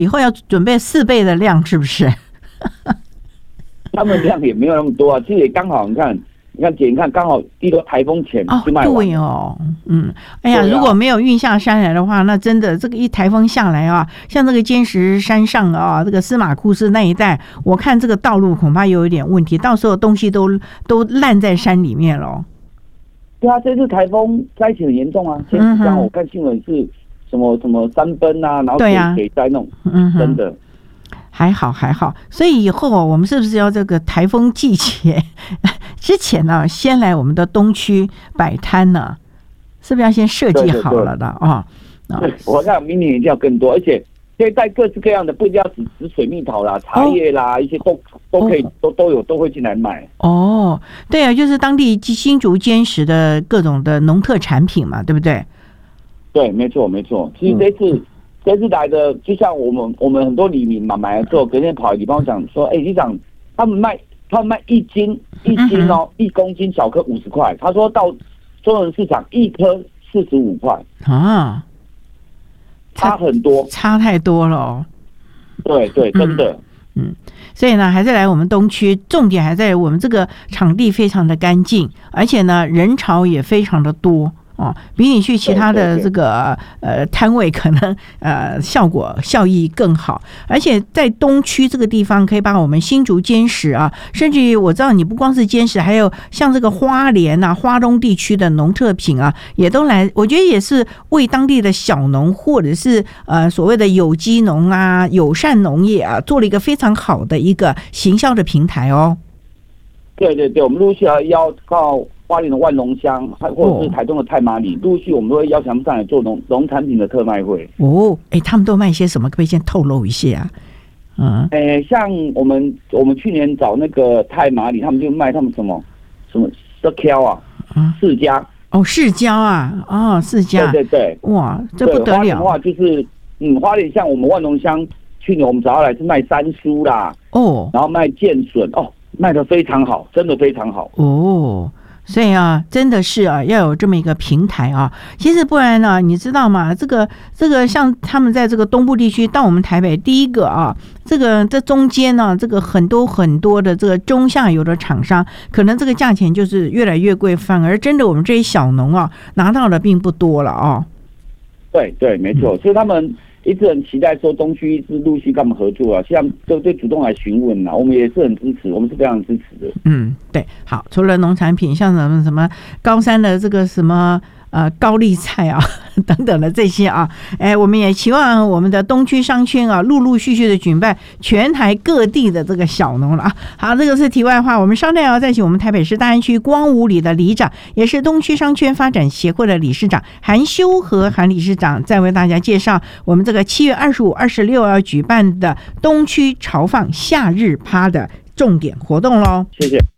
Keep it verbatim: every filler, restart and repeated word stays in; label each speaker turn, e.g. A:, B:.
A: 以后要准备四倍的量，是不是？
B: 他们量也没有那么多啊，其实也刚好，你看，你看姐，你看刚好一个台风前就卖完了。
A: 哦，对哦，嗯，哎呀，
B: 啊、
A: 如果没有运下山来的话，那真的这个一台风下来啊，像这个尖石山上啊，这个司马库斯那一带，我看这个道路恐怕有一点问题，到时候东西都都烂在山里面了。
B: 对啊，这次台风灾情很严重啊，前几天我看新闻是什么什么山崩啊，然后水水灾弄，嗯，真的。
A: 还好还好，所以以后我们是不是要这个台风季节之前呢、啊，先来我们的东区摆摊呢？是不是要先设计好了的啊？
B: 对，我看明年一定要更多，而且可以带各式各样的，不一定要只只水蜜桃啦、茶叶啦，哦、一些都都可以，哦、都都有都会进来卖。
A: 哦，对啊，就是当地新竹坚实的各种的农特产品嘛，对不对？
B: 对，没错没错。其实这次。嗯这次来的，就像我们我们很多里民嘛，买了之后，隔天跑来你帮我讲说，哎、欸，里长，他们卖他们卖一斤一斤哦，一公斤小颗五十块，他说到中人市场一颗四十五块啊，差很多，
A: 差太多了、哦。
B: 对对，真的。
A: 嗯，嗯所以呢，还是来我们东区，重点还在我们这个场地非常的干净，而且呢，人潮也非常的多。哦，比你去其他的这个呃摊位可能呃效果效益更好，而且在东区这个地方可以把我们新竹坚实啊，甚至于我知道你不光是坚实，还有像这个花莲啊、花东地区的农特品啊，也都来，我觉得也是为当地的小农或者是呃所谓的有机农啊、友善农业啊，做了一个非常好的一个行销的平台哦。
B: 对对对，我们陆续要靠花莲的万隆乡，或者是台东的太麻里，陆续我们都会邀请他们上来做农农产品的特卖会。
A: 哦，哎，他们都卖些什么？可不可以先透露一些啊？嗯，
B: 哎，像我们我们去年找那个太麻里，他们就卖他们什么什么释迦啊，释迦
A: 哦，释迦啊，哦，释迦，
B: 对对对，
A: 哇，这不得了。
B: 花莲的话就是嗯，花莲像我们万隆乡，去年我们找他来是卖山蔬啦，哦，然后卖剑笋哦。卖得非常好，真的非常好
A: 哦，所以啊，真的是啊，要有这么一个平台啊。其实不然呢、啊，你知道吗？这个这个像他们在这个东部地区到我们台北，第一个啊，这个这中间呢、啊，这个很多很多的这个中下游的厂商，可能这个价钱就是越来越贵，反而真的我们这些小农啊拿到的并不多了啊。
B: 对对，没错，所以他们。一直很期待说东区一直陆续跟我们合作啊，现在都对主动来询问啊，我们也是很支持，我们是非常支持的。
A: 嗯，对，好，除了农产品，像什么什么高山的这个什么呃高丽菜啊等等的这些啊，哎，我们也期望我们的东区商圈啊，陆陆续续的举办全台各地的这个小农了啊。好，这个是题外话，我们稍待要再请我们台北市大安区光武里的里长，也是东区商圈发展协会的理事长韩修和韩理事长，再为大家介绍我们这个七月二十五、二十六要举办的东区潮放夏日趴的重点活动喽。
B: 谢谢。